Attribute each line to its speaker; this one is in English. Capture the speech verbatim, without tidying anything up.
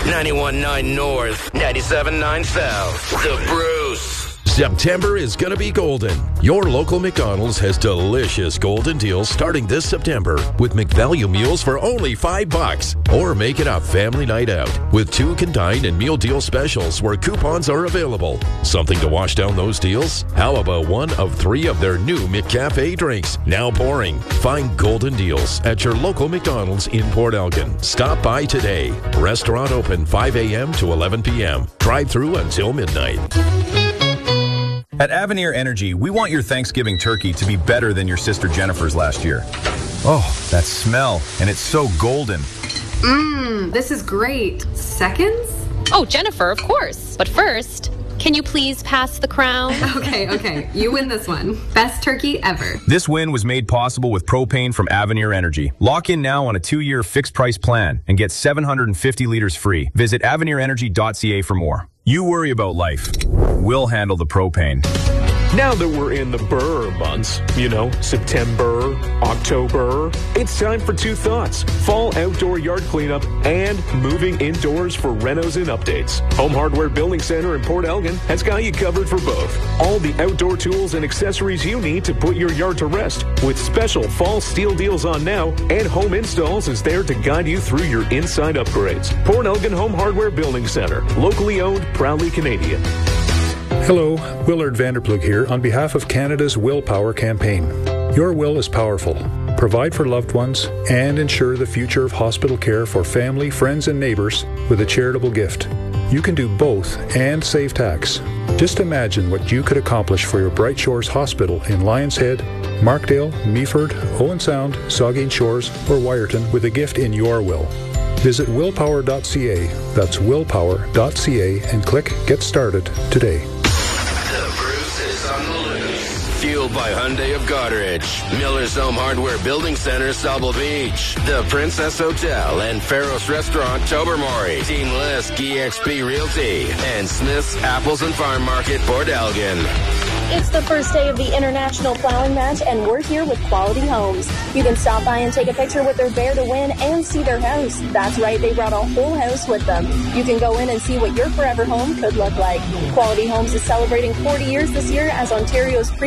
Speaker 1: ninety-one point nine North, ninety-seven point nine South. The Bruce.
Speaker 2: September is going to be golden. Your local McDonald's has delicious golden deals starting this September with McValue meals for only five bucks. Or make it a family night out with two can dine and meal deal specials where coupons are available. Something to wash down those deals? How about one of three of their new McCafe drinks now pouring? Find golden deals at your local McDonald's in Port Elgin. Stop by today. Restaurant open five a.m. to eleven p.m. Drive-through until midnight.
Speaker 3: At Avenir Energy, we want your Thanksgiving turkey to be better than your sister Jennifer's last year. Oh, that smell, and it's so golden.
Speaker 4: Mmm, this is great. Seconds?
Speaker 5: Oh, Jennifer, of course. But first, can you please pass the crown?
Speaker 4: Okay, okay. You win this one. Best turkey ever.
Speaker 3: This win was made possible with propane from Avenir Energy. Lock in now on a two-year fixed-price plan and get seven hundred fifty liters free. Visit avenir energy dot c a for more. You worry about life. We'll handle the propane.
Speaker 6: Now that we're in the Burr months, you know, September, October, it's time for two thoughts: fall outdoor yard cleanup and moving indoors for renos and updates. Home Hardware Building Center in Port Elgin has got you covered for both. All the outdoor tools and accessories you need to put your yard to rest, with special fall steel deals on now, and Home Installs is there to guide you through your inside upgrades. Port Elgin Home Hardware Building Center, locally owned, proudly Canadian.
Speaker 7: Hello, Willard Vanderplug here on behalf of Canada's Willpower campaign. Your will is powerful. Provide for loved ones and ensure the future of hospital care for family, friends, and neighbors with a charitable gift. You can do both and save tax. Just imagine what you could accomplish for your Bright Shores Hospital in Lions Head, Markdale, Meaford, Owen Sound, Saugeen Shores, or Wyerton with a gift in your will. Visit willpower dot c a. That's willpower dot c a and click Get Started today.
Speaker 1: Fueled by Hyundai of Goderich, Miller's Home Hardware Building Center, Sauble Beach, the Princess Hotel and Faros Restaurant, Tobermory, Team Lisk, E X P Realty, and Smith's Apples and Farm Market, Port Elgin.
Speaker 8: It's the first day of the International Plowing Match, and we're here with Quality Homes. You can stop by and take a picture with their Bear to Win and see their house. That's right, they brought a whole house with them. You can go in and see what your forever home could look like. Quality Homes is celebrating forty years this year as Ontario's